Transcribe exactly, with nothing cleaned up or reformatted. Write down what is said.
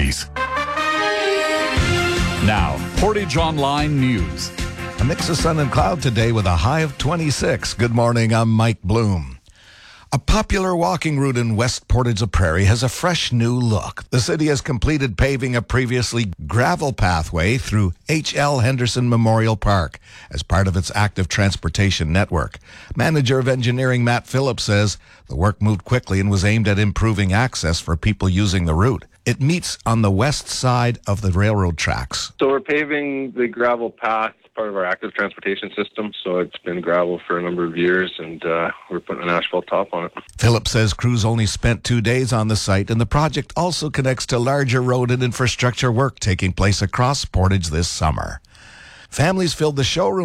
nineties. Now, Portage Online News. A mix of sun and cloud today with a high of twenty-six. Good morning, I'm Mike Bloom. A popular walking route in West Portage-la-Prairie has a fresh new look. The city has completed paving a previously gravel pathway through H L Henderson Memorial Park as part of its active transportation network. Manager of Engineering Matt Phillips says the work moved quickly and was aimed at improving access for people using the route. It meets on the west side of the railroad tracks. So we're paving the gravel path, part of our active transportation system. So it's been gravel for a number of years, and uh, we're putting an asphalt top on it. Phillips says crews only spent two days on the site, and the project also connects to larger road and infrastructure work taking place across Portage this summer. Families filled the showroom